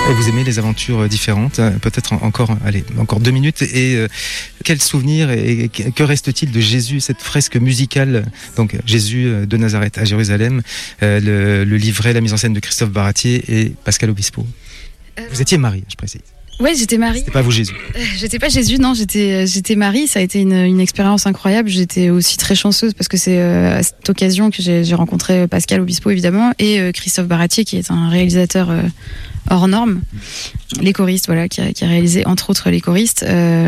Et vous aimez les aventures différentes, peut-être encore 2 minutes. Et quel souvenir et que reste-t-il de Jésus, cette fresque musicale, donc Jésus de Nazareth à Jérusalem, le livret, la mise en scène de Christophe Baratier et Pascal Obispo. Vous étiez Marie, je précise. Ouais, j'étais Marie. C'était pas vous Jésus. J'étais pas Jésus, non, j'étais Marie. Ça a été une expérience incroyable. J'étais aussi très chanceuse parce que c'est à cette occasion que j'ai rencontré Pascal Obispo évidemment et Christophe Baratier qui est un réalisateur hors norme, les choristes, voilà, qui a réalisé entre autres les choristes.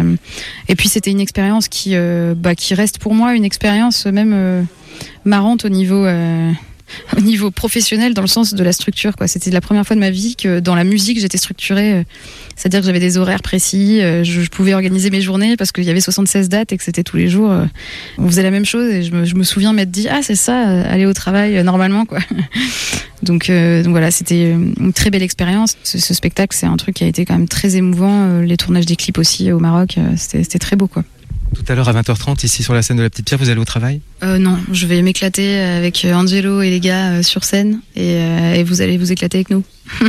Et puis c'était une expérience qui reste pour moi une expérience même marrante au niveau professionnel, dans le sens de la structure, quoi. C'était la première fois de ma vie que dans la musique j'étais structurée, c'est-à-dire que j'avais des horaires précis, je pouvais organiser mes journées parce qu'il y avait 76 dates et que c'était tous les jours, on faisait la même chose et je me souviens m'être dit c'est ça, aller au travail normalement, quoi. Donc voilà, c'était une très belle expérience. Ce spectacle, c'est un truc qui a été quand même très émouvant, les tournages des clips aussi au Maroc, c'était très beau, quoi. Tout à l'heure à 20h30, ici sur la scène de la Petite Pierre, vous allez au travail ? Non, je vais m'éclater avec Angelo et les gars sur scène et vous allez vous éclater avec nous.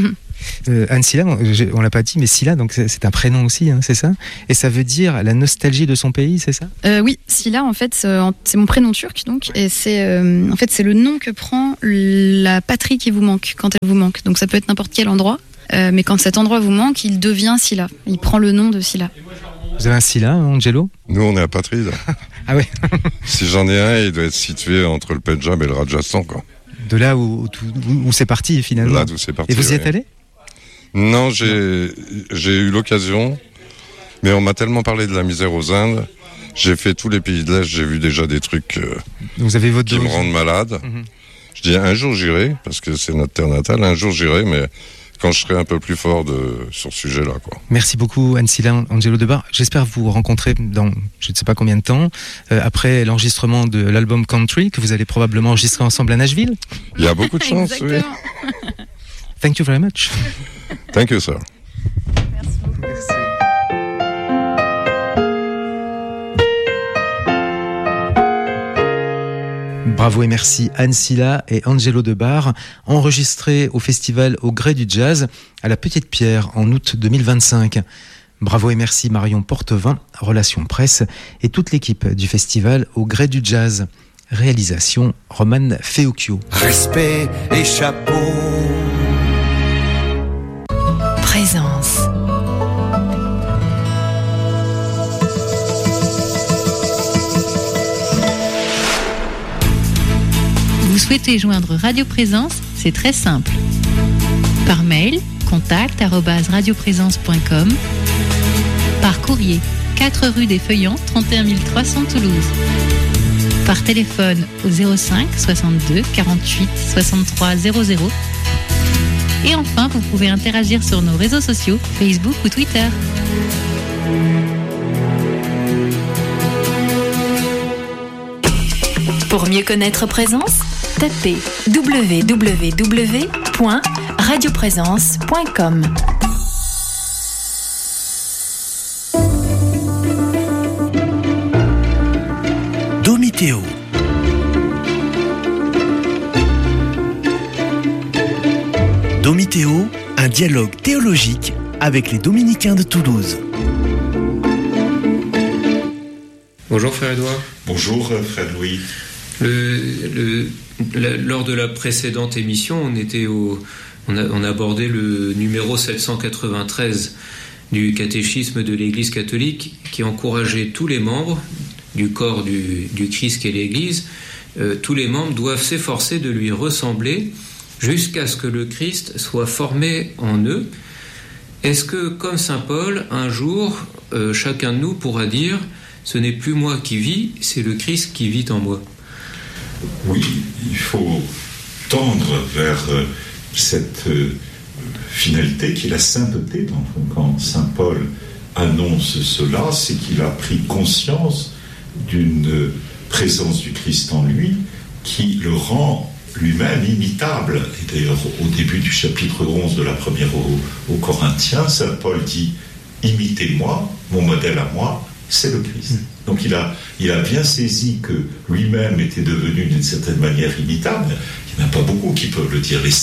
Anne Silla, on l'a pas dit, mais Silla, donc c'est un prénom aussi, hein, c'est ça ? Et ça veut dire la nostalgie de son pays, c'est ça ? Oui, Silla, en fait, c'est mon prénom turc, donc, et c'est le nom que prend la patrie qui vous manque quand elle vous manque. Donc ça peut être n'importe quel endroit, mais quand cet endroit vous manque, il devient Silla. Il prend le nom de Silla. Vous avez un Silla, Angelo ? Nous, on est apatrides. Ah ouais. Si j'en ai un, il doit être situé entre le Pendjab et le Rajasthan, quoi. De là où c'est parti, finalement. Là d'où c'est parti. Et vous y êtes allé ? Non, j'ai eu l'occasion, mais on m'a tellement parlé de la misère aux Indes. J'ai fait tous les pays de l'Est, j'ai vu déjà des trucs vous avez votre qui me rendent malade. Mm-hmm. Je dis un jour j'irai, parce que c'est notre terre natale, un jour j'irai, mais quand je serai un peu plus fort sur ce sujet-là, quoi. Merci beaucoup Anne Silla, Angelo Debar. J'espère vous rencontrer dans je ne sais pas combien de temps, après l'enregistrement de l'album Country, que vous allez probablement enregistrer ensemble à Nashville. Il y a beaucoup de chance, oui. Thank you very much. Thank you, sir. Merci beaucoup. Merci. Bravo et merci Anne Silla et Angelo Debar, enregistrés au festival Au Gré du Jazz à la Petite Pierre en août 2025. Bravo et merci Marion Portevin, Relations Presse, et toute l'équipe du festival Au Gré du Jazz. Réalisation Romane Feocchio. Respect et chapeau. Présence. Vous souhaitez joindre Radio Présence ? C'est très simple. Par mail, contact@radioprésence.com. Par courrier, 4 rue des Feuillants, 31 300 Toulouse. Par téléphone au 05 62 48 63 00. Et enfin, vous pouvez interagir sur nos réseaux sociaux, Facebook ou Twitter. Pour mieux connaître Présence, tapez www.radioprésence.com. Domitéo. Domitéo, un dialogue théologique avec les Dominicains de Toulouse. Bonjour frère Edouard. Bonjour frère Louis. Lors de la précédente émission, on a abordé le numéro 793 du catéchisme de l'Église catholique qui encourageait tous les membres du corps du Christ qu'est l'Église. Tous les membres doivent s'efforcer de lui ressembler jusqu'à ce que le Christ soit formé en eux. Est-ce que, comme saint Paul, un jour, chacun de nous pourra dire « Ce n'est plus moi qui vis, c'est le Christ qui vit en moi ». Oui, il faut tendre vers cette finalité qui est la sainteté. Quand saint Paul annonce cela, c'est qu'il a pris conscience d'une présence du Christ en lui qui le rend lui-même imitable. Et d'ailleurs, au début du chapitre 11 de la première aux Corinthiens, saint Paul dit « Imitez-moi, mon modèle à moi, c'est le Christ ». Donc il a bien saisi que lui-même était devenu d'une certaine manière imitable. Il n'y en a pas beaucoup qui peuvent le dire. Les saints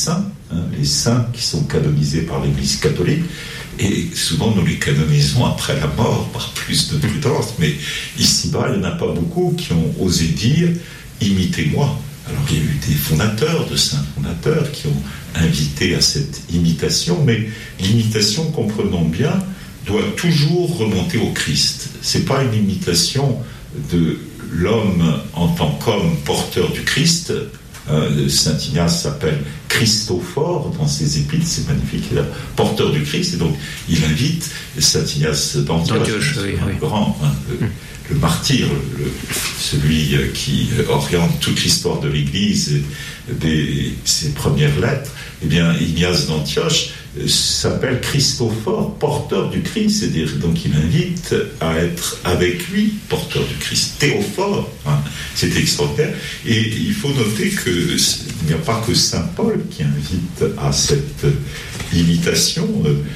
les saints qui sont canonisés par l'Église catholique. Et souvent, nous les canonisons après la mort, par plus de prudence. Mais ici-bas, il n'y en a pas beaucoup qui ont osé dire « imitez-moi ». Alors, il y a eu des fondateurs, de saints fondateurs, qui ont invité à cette imitation. Mais l'imitation, comprenons bien, doit toujours remonter au Christ. Ce n'est pas une imitation de l'homme en tant qu'homme porteur du Christ. Saint Ignace s'appelle Christophore dans ses épîtres, c'est magnifique, il est porteur du Christ, et donc il invite Saint Ignace d'Antioche, grand, le martyr, celui qui oriente toute l'histoire de l'Église dès ses premières lettres. Eh bien, Ignace d'Antioche s'appelle Christophore, porteur du Christ, c'est-à-dire donc il invite à être avec lui porteur du Christ. Théophore, c'est extraordinaire. Et il faut noter qu'il n'y a pas que saint Paul qui invite à cette imitation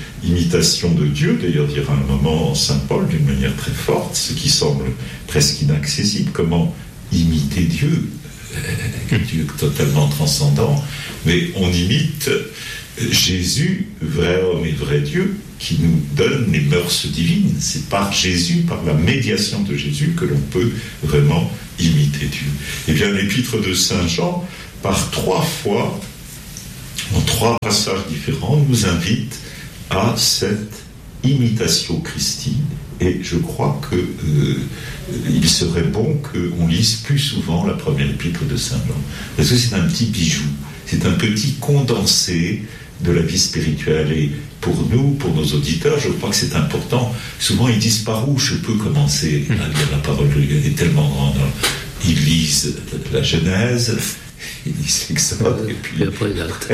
de Dieu. D'ailleurs, dira un moment saint Paul d'une manière très forte, ce qui semble presque inaccessible. Comment imiter Dieu, Dieu totalement transcendant, mais on imite Jésus, vrai homme et vrai Dieu, qui nous donne les mœurs divines. C'est par Jésus, par la médiation de Jésus, que l'on peut vraiment imiter Dieu. Eh bien, l'épître de Saint Jean, par 3 fois, en 3 passages différents, nous invite à cette imitation Christi. Et je crois qu'il serait bon qu'on lise plus souvent la première épître de Saint Jean. Parce que c'est un petit bijou, c'est un petit condensé de la vie spirituelle. Et pour nous, pour nos auditeurs, je crois que c'est important. Souvent, ils disent par où je peux commencer à lire la parole de Dieu. Elle est tellement grande. Alors, ils lisent la Genèse, ils lisent l'Exode, et puis après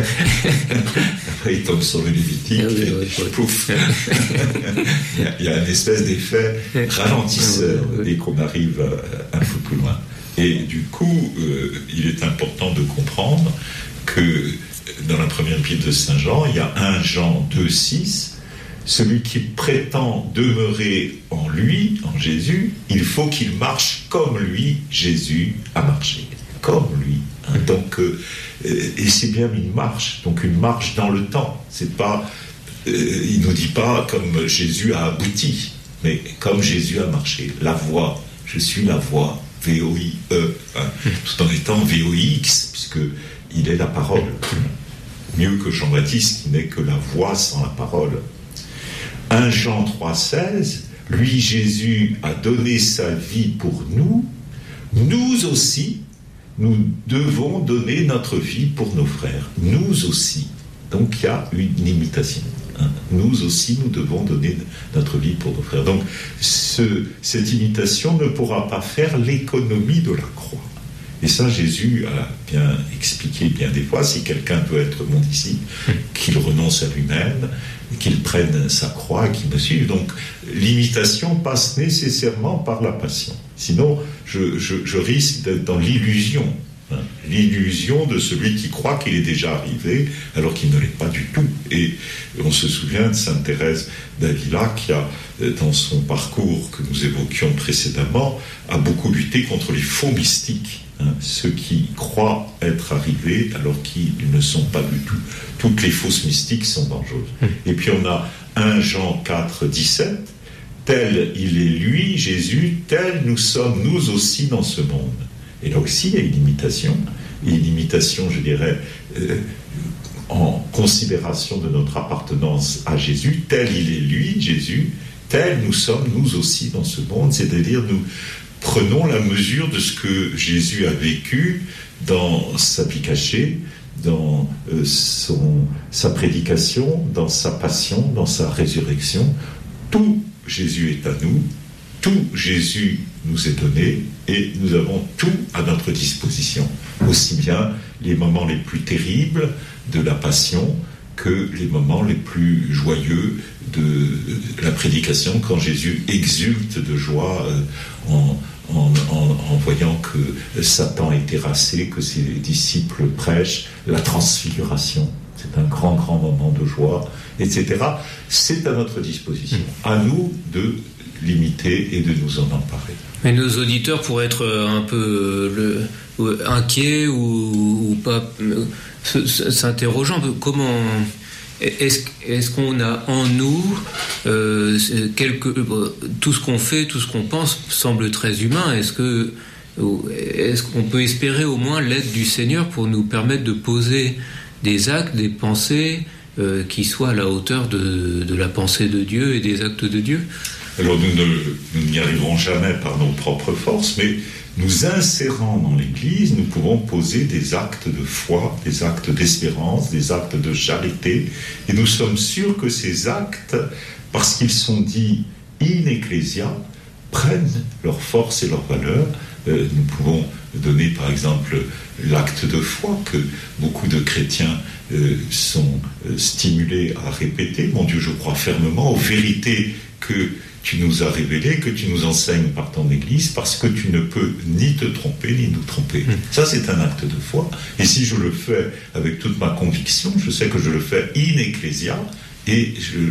ils tombent sur le Lévitique, et pouf. Il y a une espèce d'effet ralentisseur dès qu'on arrive un peu plus loin. Et du coup, il est important de comprendre que dans la première épître de Saint Jean, il y a 1 Jean 2,6, celui qui prétend demeurer en lui, en Jésus, il faut qu'il marche comme lui, Jésus, a marché. Comme lui. Donc, et c'est bien une marche, donc une marche dans le temps. C'est pas, il nous dit pas comme Jésus a abouti, mais comme Jésus a marché. La voie, je suis la voie, V-O-I-E, tout en étant V-O-I-X, puisque il est la parole. Mieux que Jean-Baptiste, qui n'est que la voix sans la parole. 1 Jean 3,16, lui, Jésus, a donné sa vie pour nous. Nous aussi, nous devons donner notre vie pour nos frères. Nous aussi. Donc, il y a une imitation. Nous aussi, nous devons donner notre vie pour nos frères. Donc, cette imitation ne pourra pas faire l'économie de la croix. Et ça, Jésus a bien expliqué bien des fois, si quelqu'un veut être mon disciple, qu'il renonce à lui-même, qu'il prenne sa croix et qu'il me suive. Donc, l'imitation passe nécessairement par la passion. Sinon, je risque d'être dans l'illusion. L'illusion de celui qui croit qu'il est déjà arrivé, alors qu'il ne l'est pas du tout. Et on se souvient de Sainte Thérèse d'Avila, qui a, dans son parcours que nous évoquions précédemment, a beaucoup lutté contre les faux mystiques. Ceux qui croient être arrivés alors qu'ils ne sont pas du tout. Toutes les fausses mystiques sont dangereuses. Et puis on a 1 Jean 4, 17, tel il est lui, Jésus, tel nous sommes nous aussi dans ce monde. Et là aussi il y a une imitation, je dirais, en considération de notre appartenance à Jésus, tel il est lui, Jésus, tel nous sommes nous aussi dans ce monde, c'est-à-dire nous prenons la mesure de ce que Jésus a vécu dans sa vie cachée, dans sa prédication, dans sa passion, dans sa résurrection. Tout Jésus est à nous, tout Jésus nous est donné et nous avons tout à notre disposition. Aussi bien les moments les plus terribles de la passion que les moments les plus joyeux de la prédication, quand Jésus exulte de joie en voyant que Satan est terrassé, que ses disciples prêchent, la transfiguration. C'est un grand, grand moment de joie, etc. C'est à notre disposition. À nous de l'imiter et de nous en emparer. Mais nos auditeurs pourraient être un peu inquiets ou pas. s'interrogeant comment est-ce qu'on a en nous tout ce qu'on fait, tout ce qu'on pense semble très humain. Est-ce qu'on peut espérer au moins l'aide du Seigneur pour nous permettre de poser des actes, des pensées qui soient à la hauteur de la pensée de Dieu et des actes de Dieu? Alors nous n'y arriverons jamais par nos propres forces, mais nous insérant dans l'Église, nous pouvons poser des actes de foi, des actes d'espérance, des actes de charité, et nous sommes sûrs que ces actes, parce qu'ils sont dits in ecclesia, prennent leur force et leur valeur. Nous pouvons donner par exemple l'acte de foi que beaucoup de chrétiens sont stimulés à répéter. Mon Dieu, je crois fermement aux vérités que tu nous as révélées, que tu nous enseignes par ton Église, parce que tu ne peux ni te tromper, ni nous tromper. Ça, c'est un acte de foi. Et si je le fais avec toute ma conviction, je sais que je le fais in ecclesia, et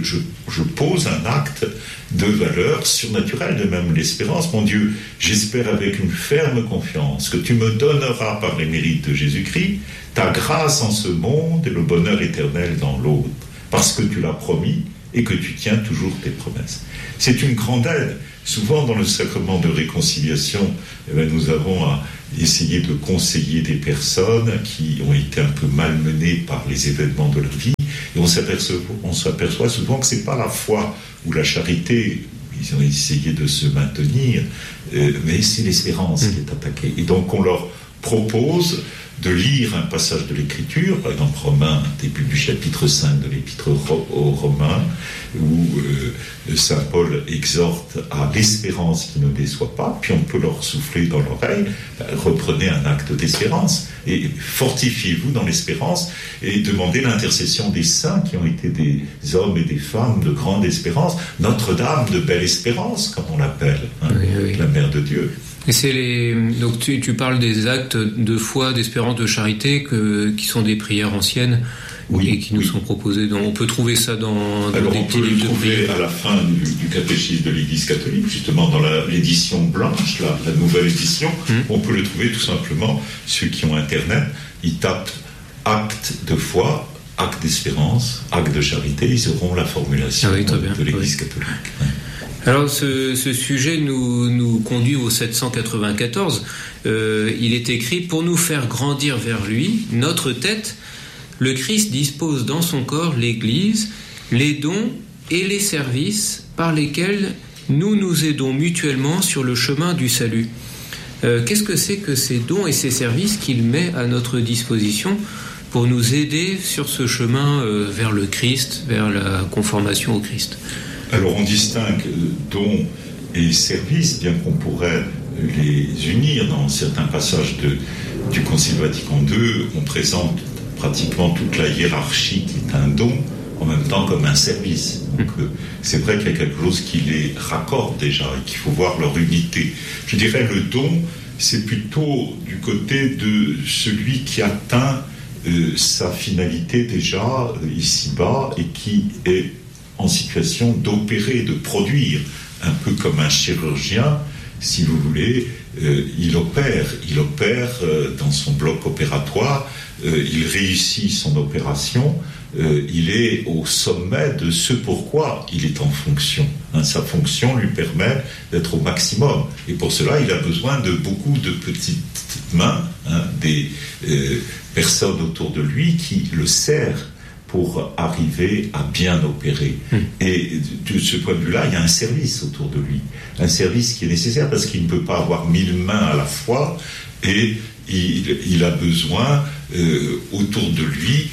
je pose un acte de valeur surnaturelle, de même l'espérance. Mon Dieu, j'espère avec une ferme confiance que tu me donneras par les mérites de Jésus-Christ ta grâce en ce monde et le bonheur éternel dans l'autre, parce que tu l'as promis et que tu tiens toujours tes promesses. C'est une grande aide. Souvent, dans le sacrement de réconciliation, nous avons à essayer de conseiller des personnes qui ont été un peu malmenées par les événements de leur vie. Et on s'aperçoit souvent que ce n'est pas la foi ou la charité, ils ont essayé de se maintenir, mais c'est l'espérance qui est attaquée. Et donc on leur propose de lire un passage de l'Écriture, par exemple Romains, début du chapitre 5 de l'Épître aux Romains, où Saint Paul exhorte à l'espérance qui ne déçoit pas, puis on peut leur souffler dans l'oreille, reprenez un acte d'espérance, et fortifiez-vous dans l'espérance, et demandez l'intercession des saints qui ont été des hommes et des femmes de grande espérance, Notre-Dame de belle espérance, comme on l'appelle, oui. La Mère de Dieu. Et donc tu parles des actes de foi, d'espérance, de charité qui sont des prières anciennes et qui nous sont proposées. Donc on peut trouver ça dans alors des petits livres de prières. On peut le trouver à la fin du catéchisme de l'Église catholique, justement dans l'édition blanche, la nouvelle édition. On peut le trouver tout simplement, ceux qui ont Internet, ils tapent acte de foi, acte d'espérance, acte de charité, ils auront la formulation de l'Église catholique. Ouais. Alors ce sujet nous conduit au 794. Il est écrit: pour nous faire grandir vers lui, notre tête, le Christ dispose dans son corps l'Église, les dons et les services par lesquels nous nous aidons mutuellement sur le chemin du salut. Qu'est-ce que c'est que ces dons et ces services qu'il met à notre disposition pour nous aider sur ce chemin vers le Christ, vers la conformation au Christ? Alors on distingue dons et services, bien qu'on pourrait les unir. Dans certains passages du Concile Vatican II, on présente pratiquement toute la hiérarchie qui est un don, en même temps comme un service. Donc c'est vrai qu'il y a quelque chose qui les raccorde déjà et qu'il faut voir leur unité. Je dirais le don, c'est plutôt du côté de celui qui atteint sa finalité déjà ici-bas et qui est en situation d'opérer, de produire, un peu comme un chirurgien, si vous voulez, il opère dans son bloc opératoire, il réussit son opération, il est au sommet de ce pourquoi il est en fonction. Sa fonction lui permet d'être au maximum. Et pour cela, il a besoin de beaucoup de petites mains, des personnes autour de lui qui le serrent pour arriver à bien opérer. Et de ce point de vue-là, il y a un service autour de lui. Un service qui est nécessaire parce qu'il ne peut pas avoir 1000 mains à la fois et il a besoin autour de lui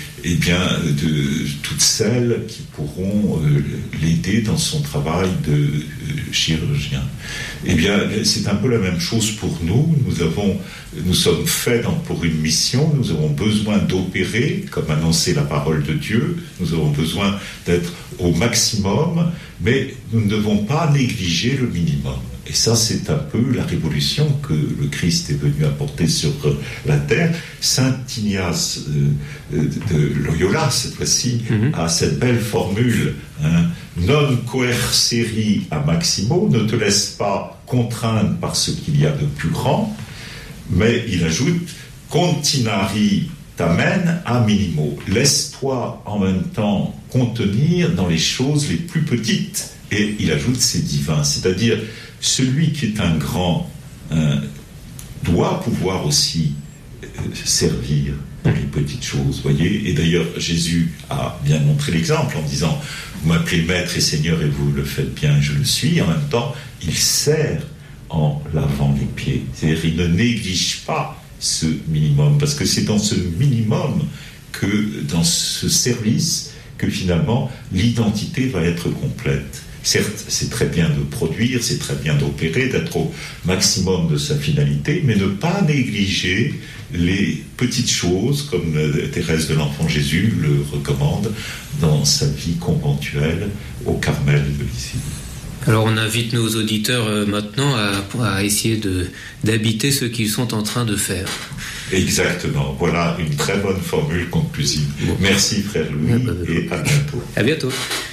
de toutes celles qui pourront l'aider dans son travail de chirurgien. C'est un peu la même chose pour nous. Nous sommes faits pour une mission, nous avons besoin d'opérer, comme annoncer la parole de Dieu, nous avons besoin d'être au maximum, mais nous ne devons pas négliger le minimum. Et ça, c'est un peu la révolution que le Christ est venu apporter sur la terre. Saint Ignace de Loyola, cette fois-ci, a cette belle formule, non coerceri a maximo, ne te laisse pas contraindre par ce qu'il y a de plus grand, mais il ajoute, continari t'amène à minimo. Laisse-toi en même temps contenir dans les choses les plus petites. Et il ajoute c'est divin, c'est-à-dire celui qui est un grand doit pouvoir aussi servir dans les petites choses, voyez. Et d'ailleurs, Jésus a bien montré l'exemple en disant « Vous m'appelez maître et seigneur et vous le faites bien, je le suis ». En même temps, il sert en lavant les pieds. C'est-à-dire il ne néglige pas ce minimum, parce que c'est dans ce minimum que, dans ce service, que finalement l'identité va être complète. Certes, c'est très bien de produire, c'est très bien d'opérer, d'être au maximum de sa finalité, mais ne pas négliger les petites choses, comme Thérèse de l'Enfant Jésus le recommande dans sa vie conventuelle au Carmel de Lisieux. Alors on invite nos auditeurs maintenant à essayer d'habiter ce qu'ils sont en train de faire. Exactement, voilà une très bonne formule conclusive. Bon. Merci frère Louis et à bientôt. À bientôt.